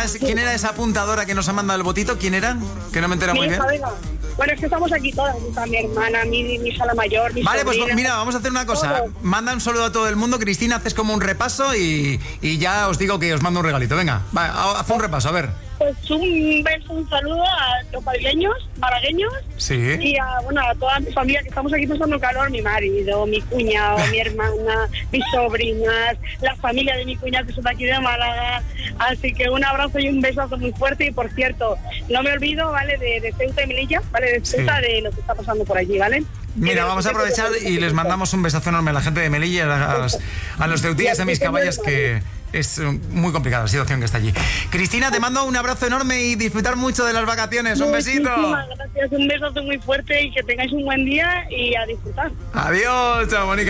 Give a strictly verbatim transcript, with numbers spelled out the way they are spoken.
era, ese- ¿quién era esa apuntadora que nos ha mandado el botito? ¿Quién era? Que no me entero Mi muy bien. hija, venga. Bueno, es que estamos aquí todas. Está mi hermana, mi, mi hija la mayor, mi Vale, pues sobrina. mira, vamos a hacer una cosa. Todo. Manda un saludo a todo el mundo. Cristina, haces como un repaso y, y ya os digo que os mando un regalito. Venga, va, haz un repaso, a ver. Pues un beso, un saludo a los madrileños, malagueños. Sí. Y a, bueno, a toda mi familia que estamos aquí pasando calor, mi marido, mi cuñado, mi hermana, mis sobrinas, la familia de mi cuñado que son de aquí de Málaga. Así que un abrazo y un besazo muy fuerte. Y por cierto, no me olvido, ¿vale? De, de Ceuta y Melilla, ¿vale? De Ceuta, Sí. de lo que está pasando por allí, ¿vale? Mira, vamos a aprovechar y les mandamos un besazo enorme a la gente de Melilla, a, los- a los ceutíes, a mis caballas, que es eh, muy complicada la situación que está allí. Cristina, te mando un abrazo enorme y disfrutar mucho de las vacaciones. Un besito. Muchísimas gracias, un besazo muy fuerte y que tengáis un buen día y a disfrutar. Adiós, chao, Mónica.